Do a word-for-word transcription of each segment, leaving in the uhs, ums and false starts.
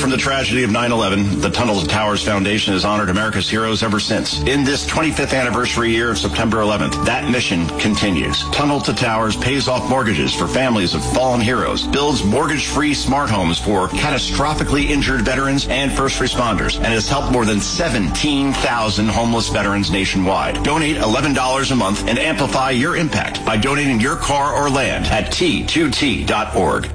from the tragedy of nine eleven, the Tunnel to Towers Foundation has honored America's heroes ever since. In this twenty-fifth anniversary year of September eleventh, that mission continues. Tunnel to Towers pays off mortgages for families of fallen heroes, builds mortgage-free smart homes for catastrophically injured veterans and first responders, and has helped more than seventeen thousand homeless veterans nationwide. Donate eleven dollars a month and amplify your impact by donating your car or land at T two T dot org.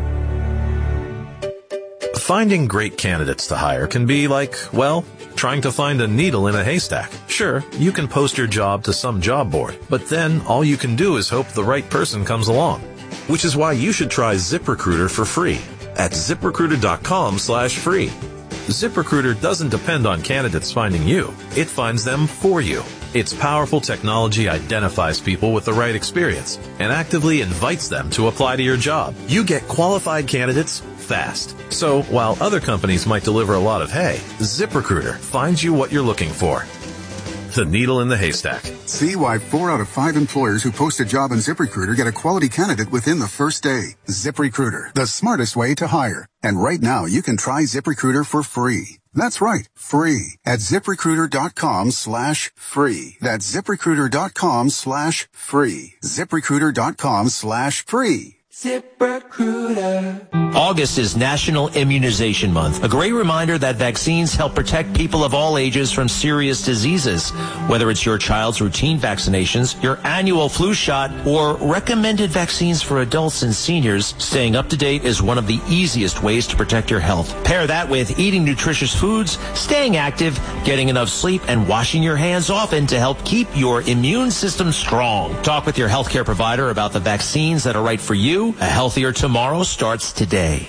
Finding great candidates to hire can be like, well, trying to find a needle in a haystack. Sure, you can post your job to some job board, but then all you can do is hope the right person comes along. Which is why you should try ZipRecruiter for free at ZipRecruiter.com slash free. ZipRecruiter doesn't depend on candidates finding you. It finds them for you. Its powerful technology identifies people with the right experience and actively invites them to apply to your job. You get qualified candidates fast. So while other companies might deliver a lot of hay, ZipRecruiter finds you what you're looking for. The needle in the haystack. See why four out of five employers who post a job on ZipRecruiter get a quality candidate within the first day. ZipRecruiter, the smartest way to hire. And right now, you can try ZipRecruiter for free. That's right, free at ZipRecruiter.com slash free. That's ZipRecruiter.com slash free. ZipRecruiter.com slash free. ZipRecruiter. August is National Immunization Month, a great reminder that vaccines help protect people of all ages from serious diseases. Whether it's your child's routine vaccinations, your annual flu shot, or recommended vaccines for adults and seniors, staying up to date is one of the easiest ways to protect your health. Pair that with eating nutritious foods, staying active, getting enough sleep, and washing your hands often to help keep your immune system strong. Talk with your healthcare provider about the vaccines that are right for you. A healthier tomorrow starts today.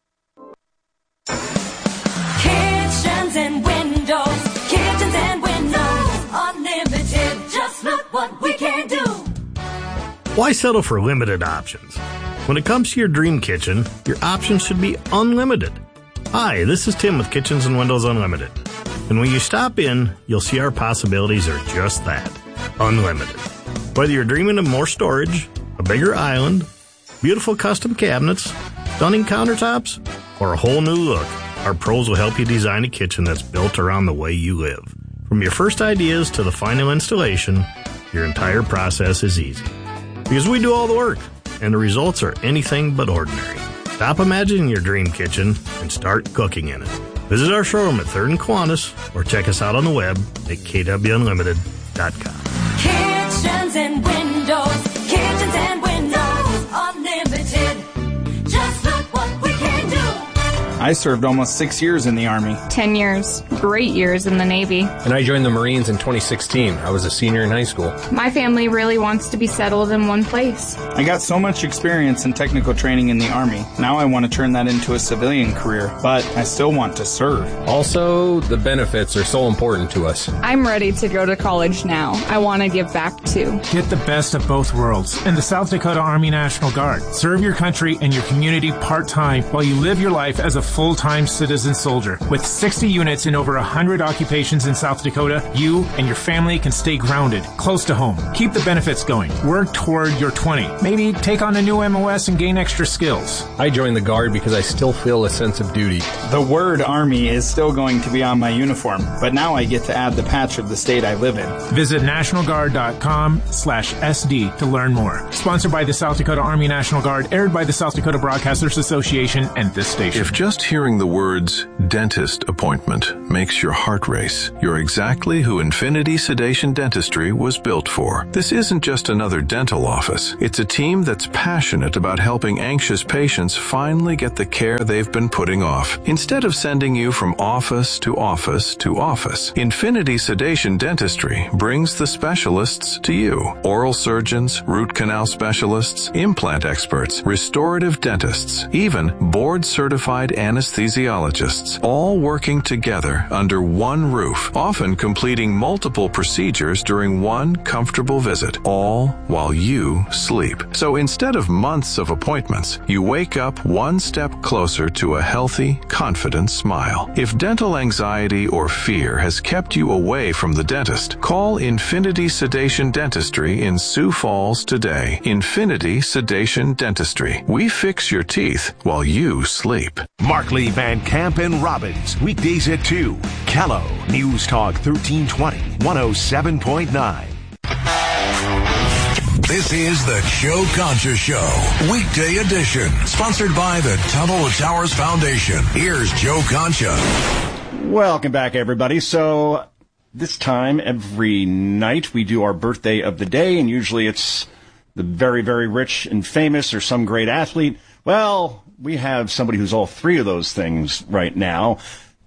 Kitchens and windows, kitchens and windows, unlimited. Just look what we can do. Why settle for limited options? When it comes to your dream kitchen, your options should be unlimited. Hi, this is Tim with Kitchens and Windows Unlimited. And when you stop in, you'll see our possibilities are just that, unlimited. Whether you're dreaming of more storage, a bigger island, beautiful custom cabinets, stunning countertops, or a whole new look, our pros will help you design a kitchen that's built around the way you live. From your first ideas to the final installation, your entire process is easy. Because we do all the work, and the results are anything but ordinary. Stop imagining your dream kitchen and start cooking in it. Visit our showroom at third and Kiwanis, or check us out on the web at K W Unlimited dot com. Kitchens and windows, kitchens and windows, unlimited. Just look what we can do. I served almost six years in the Army. Ten years. Great years in the Navy. And I joined the Marines in twenty sixteen. I was a senior in high school. My family really wants to be settled in one place. I got so much experience and technical training in the Army. Now I want to turn that into a civilian career, but I still want to serve. Also, the benefits are so important to us. I'm ready to go to college now. I want to give back too. Get the best of both worlds in the South Dakota Army National Guard. Serve your country and your community part-time while you live your life as a full-time citizen soldier. With sixty units in over one hundred occupations in South Dakota, you and your family can stay grounded, close to home. Keep the benefits going. Work toward your twenty. Maybe take on a new M O S and gain extra skills. I joined the Guard because I still feel a sense of duty. The word Army is still going to be on my uniform, but now I get to add the patch of the state I live in. Visit national guard dot com slash S D to learn more. Sponsored by the South Dakota Army National Guard, aired by the South Dakota Broadcasters Association and this station. If just hearing the words dentist appointment makes your heart race, you're exactly who Infinity Sedation Dentistry was built for. This isn't just another dental office. It's a team that's passionate about helping anxious patients finally get the care they've been putting off. Instead of sending you from office to office to office, Infinity Sedation Dentistry brings the specialists to you. Oral surgeons, root canal specialists, implant experts, restorative dentists, even board-certified anesthesiologists, all working together under one roof, often completing multiple procedures during one comfortable visit, all while you sleep. So instead of months of appointments, you wake up one step closer to a healthy, confident smile. If dental anxiety or fear has kept you away from the dentist, call Infinity Sedation Dentistry in Sioux Falls today. Infinity Sedation Dentistry. We fix your teeth while you sleep. Mark Barkley, Van Camp, and Robbins. Weekdays at two. Callow, News Talk thirteen twenty, one oh seven point nine. This is the Joe Concha Show, weekday edition, sponsored by the Tunnel to Towers Foundation. Here's Joe Concha. Welcome back, everybody. So this time every night we do our birthday of the day, and usually it's the very, very rich and famous or some great athlete. Well, we have somebody who's all three of those things right now.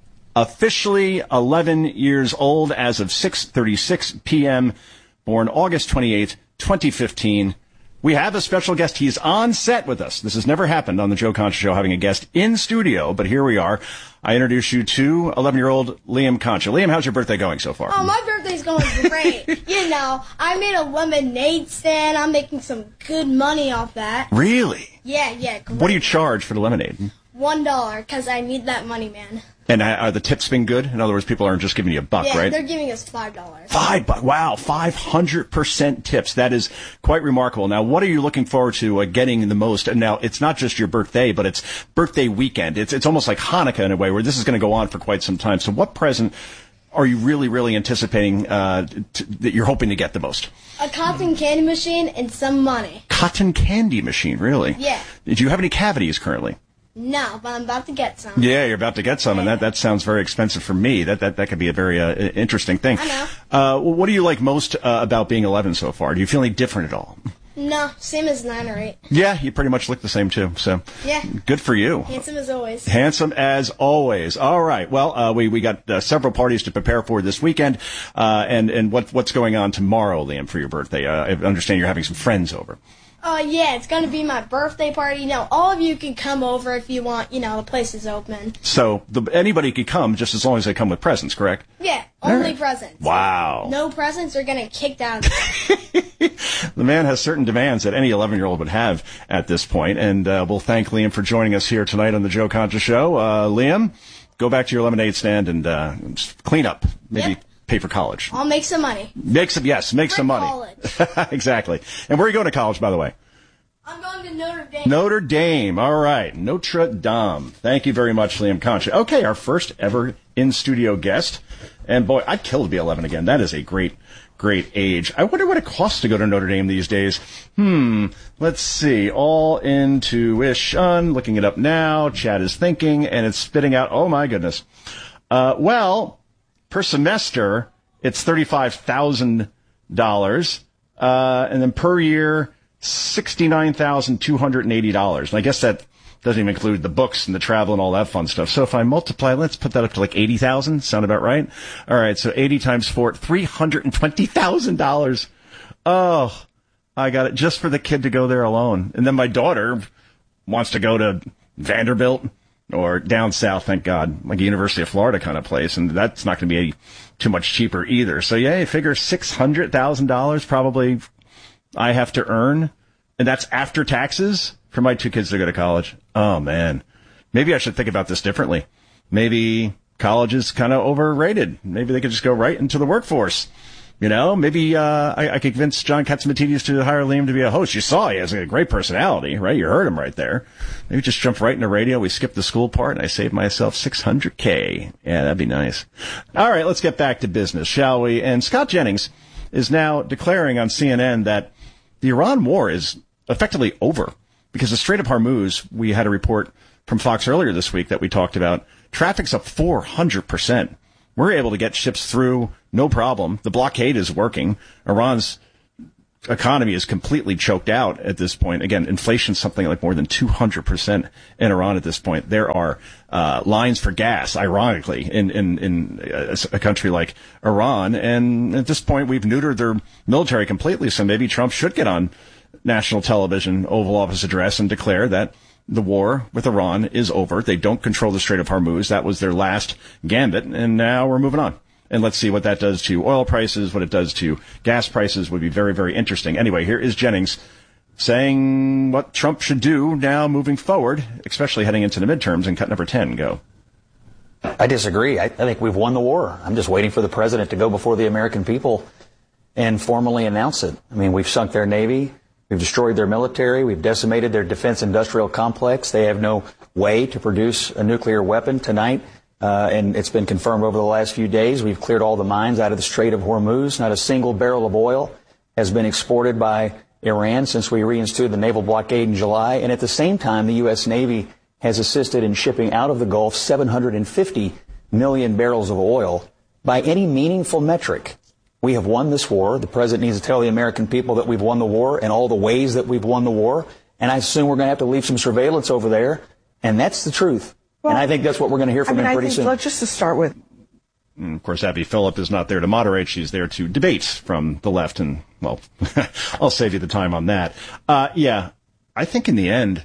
Officially eleven years old as of six thirty-six p.m., born August twenty-eighth, twenty fifteen. We have a special guest. He's on set with us. This has never happened on the Joe Concha Show, having a guest in studio, but here we are. I introduce you to eleven-year-old Liam Concha. Liam, how's your birthday going so far? Oh, my birthday's going great. You know, I made a lemonade stand. I'm making some good money off that. Really? Yeah, yeah. Great. What do you charge for the lemonade? One dollar, because I need that money, man. And are the tips been good? In other words, people aren't just giving you a buck, yeah, right? They're giving us five dollars. Five bucks. Wow, five hundred percent tips. That is quite remarkable. Now, what are you looking forward to uh, getting the most? And now, it's not just your birthday, but it's birthday weekend. It's it's almost like Hanukkah in a way, where this is going to go on for quite some time. So what present are you really, really anticipating uh, t- that you're hoping to get the most? A cotton candy machine and some money. Cotton candy machine, really? Yeah. Do you have any cavities currently? No, but I'm about to get some. Yeah, you're about to get some, and that, that sounds very expensive for me. That that, that could be a very uh, interesting thing. I know. Uh, what do you like most uh, about being eleven so far? Do you feel any different at all? No, same as nine or eight. Yeah, you pretty much look the same, too. So yeah, good for you. Handsome as always. Handsome as always. All right. Well, uh, we, we got uh, several parties to prepare for this weekend. Uh, and, and what, what's going on tomorrow, Liam, for your birthday? Uh, I understand you're having some friends over. Oh, uh, yeah, it's going to be my birthday party. You know, all of you can come over if you want. You know, the place is open. So the, anybody can come just as long as they come with presents, correct? Yeah, only right. presents. Wow. No presents are going to kicked out of the The man has certain demands that any eleven-year-old would have at this point, and uh, we'll thank Liam for joining us here tonight on the Joe Concha Show. Uh, Liam, go back to your lemonade stand and uh, just clean up. Maybe yep. pay for college. I'll make some money. Make some, yes, make for some money. College. Exactly. And where are you going to college, by the way? I'm going to Notre Dame. Notre Dame. All right. Notre Dame. Thank you very much, Liam Concha. Okay, our first ever in-studio guest. And boy, I'd kill to be eleven again. That is a great, great age. I wonder what it costs to go to Notre Dame these days. Hmm. Let's see. All intuition. Looking it up now. Chad is thinking, and it's spitting out. Oh, my goodness. Uh, well, per semester, it's thirty-five thousand dollars. Uh, and then per year, sixty-nine thousand two hundred eighty dollars. And I guess that doesn't even include the books and the travel and all that fun stuff. So if I multiply, let's put that up to like eighty thousand. Sound about right? All right. So eighty times four, three hundred twenty thousand dollars. Oh, I got it just for the kid to go there alone. And then my daughter wants to go to Vanderbilt or down south, thank God, like a University of Florida kind of place. And that's not going to be any, too much cheaper either. So yeah, you figure six hundred thousand dollars probably I have to earn, and that's after taxes for my two kids to go to college. Oh, man. Maybe I should think about this differently. Maybe college is kind of overrated. Maybe they could just go right into the workforce. You know, maybe uh, I, I could convince John Katsimatidis to hire Liam to be a host. You saw he has a great personality, right? You heard him right there. Maybe just jump right into radio. We skip the school part, and I save myself six hundred K. Yeah, that'd be nice. All right, let's get back to business, shall we? And Scott Jennings is now declaring on C N N that the Iran war is effectively over because the Strait of Hormuz, we had a report from Fox earlier this week that we talked about, traffic's up four hundred percent. We're able to get ships through, no problem. The blockade is working. Iran's economy is completely choked out at this point. Again, inflation's something like more than two hundred percent in Iran at this point. There are uh, lines for gas, ironically, in, in, in a, a country like Iran. And at this point, we've neutered their military completely. So maybe Trump should get on national television, Oval Office address, and declare that the war with Iran is over. They don't control the Strait of Hormuz. That was their last gambit. And now we're moving on. And let's see what that does to oil prices, what it does to gas prices would be very, very interesting. Anyway, here is Jennings saying what Trump should do now moving forward, especially heading into the midterms. And cut number ten, go. I disagree. I, I think we've won the war. I'm just waiting for the president to go before the American people and formally announce it. I mean, we've sunk their Navy. We've destroyed their military. We've decimated their defense industrial complex. They have no way to produce a nuclear weapon tonight. Uh, and it's been confirmed over the last few days. We've cleared all the mines out of the Strait of Hormuz. Not a single barrel of oil has been exported by Iran since we reinstituted the naval blockade in July. And at the same time, the U S. Navy has assisted in shipping out of the Gulf seven hundred fifty million barrels of oil. By any meaningful metric, we have won this war. The president needs to tell the American people that we've won the war and all the ways that we've won the war. And I assume we're going to have to leave some surveillance over there. And that's the truth. Well, and I think that's what we're going to hear from I mean, him pretty I think, soon. Let's just to start with. And of course, Abby Phillip is not there to moderate. She's there to debate from the left. And, well, I'll save you the time on that. Uh, yeah, I think in the end,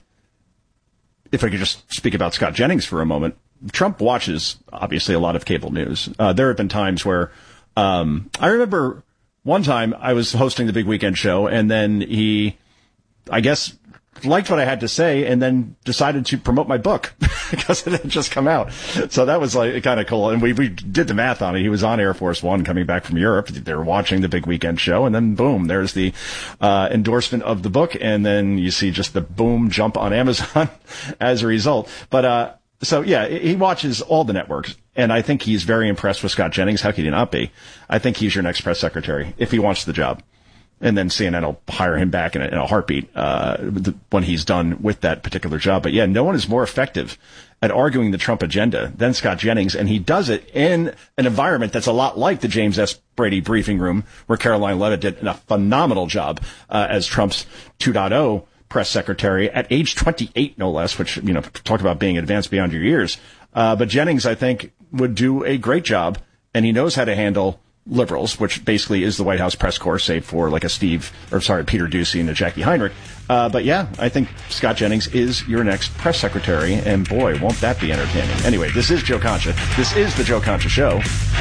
if I could just speak about Scott Jennings for a moment, Trump watches, obviously, a lot of cable news. Uh, there have been times where um, I remember one time I was hosting the Big Weekend Show, and then he, I guess, liked what I had to say and then decided to promote my book because it had just come out. So that was like kind of cool. And we, we did the math on it. He was on Air Force One coming back from Europe. They were watching the Big Weekend Show, and then boom, there's the uh, endorsement of the book. And then you see just the boom jump on Amazon as a result. But, uh, so yeah, he watches all the networks, and I think he's very impressed with Scott Jennings. How could he not be? I think he's your next press secretary if he wants the job. And then C N N will hire him back in a, in a heartbeat uh, when he's done with that particular job. But yeah, no one is more effective at arguing the Trump agenda than Scott Jennings, and he does it in an environment that's a lot like the James S. Brady briefing room, where Caroline Leavitt did a phenomenal job uh, as Trump's two point oh press secretary at age twenty-eight, no less, which, you know, talk about being advanced beyond your years. Uh, but Jennings, I think, would do a great job, and he knows how to handle liberals, which basically is the White House press corps, save for like a Steve, or sorry, Peter Doocy and a Jackie Heinrich. Uh, but yeah, I think Scott Jennings is your next press secretary, and boy, won't that be entertaining. Anyway, this is Joe Concha. This is the Joe Concha Show.